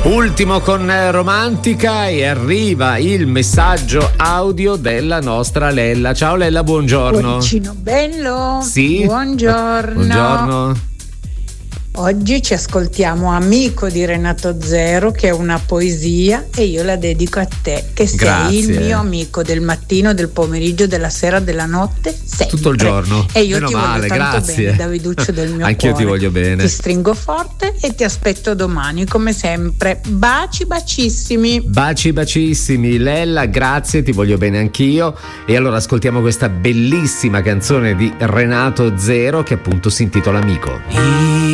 Ultimo con Romantica e arriva il messaggio audio della nostra Lella. Ciao Lella, buongiorno. Cuoricino bello. Sì. Buongiorno. Buongiorno. Oggi ci ascoltiamo Amico di Renato Zero, che è una poesia, e io la dedico a te, che sei Grazie. il mio amico del mattino, del pomeriggio, della sera, della notte, sempre. Tutto il giorno. E io Meno ti male, voglio tanto grazie. bene, Daviduccio del mio Anch'io cuore. ti voglio bene. Ti stringo forte e ti aspetto domani, come sempre. Baci bacissimi. Baci bacissimi Lella, grazie, ti voglio bene anch'io. E allora ascoltiamo questa bellissima canzone di Renato Zero che appunto si intitola Amico.